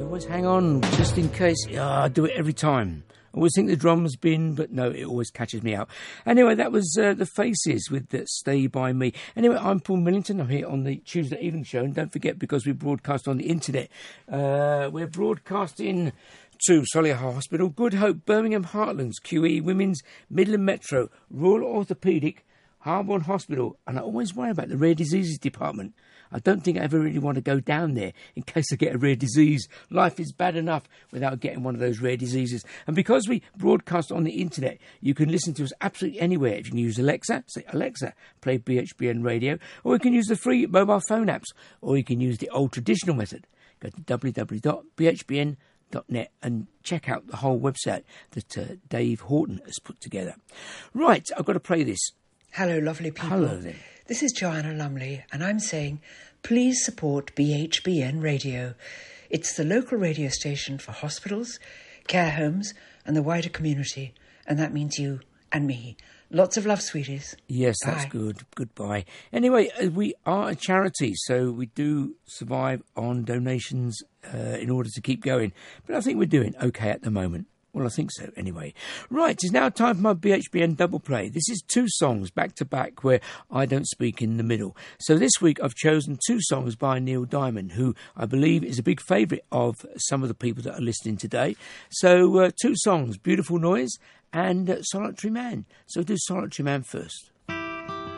always hang on, just in case. I do it every time. I always think the drum's been, but no, it always catches me out. Anyway, that was The Faces with Stay By Me. Anyway, I'm Paul Millington. I'm here on the Tuesday evening show. And don't forget, because we broadcast on the internet, we're broadcasting to Solihull Hospital, Good Hope, Birmingham Heartlands, QE, Women's, Midland Metro, Royal Orthopaedic, Harborne Hospital. And I always worry about the Rare Diseases Department. I don't think I ever really want to go down there in case I get a rare disease. Life is bad enough without getting one of those rare diseases. And because we broadcast on the internet, you can listen to us absolutely anywhere. If you can use Alexa, say, Alexa, play BHBN radio, or you can use the free mobile phone apps, or you can use the old traditional method. Go to www.bhbn.net and check out the whole website that Dave Horton has put together. Right, I've got to play this. Hello, lovely people. Hello there. This is Joanna Lumley, and I'm saying, please support BHBN Radio. It's the local radio station for hospitals, care homes, and the wider community. And that means you and me. Lots of love, sweeties. Yes, that's Bye. good. Goodbye. Anyway, we are a charity, so we do survive on donations in order to keep going. But I think we're doing okay at the moment. Well, I think so, anyway. Right, it's now time for my BHBN double play. This is 2 songs back-to-back where I don't speak in the middle. So this week I've chosen 2 songs by Neil Diamond, who I believe is a big favourite of some of the people that are listening today. So 2 songs, Beautiful Noise and Solitary Man. So do Solitary Man first.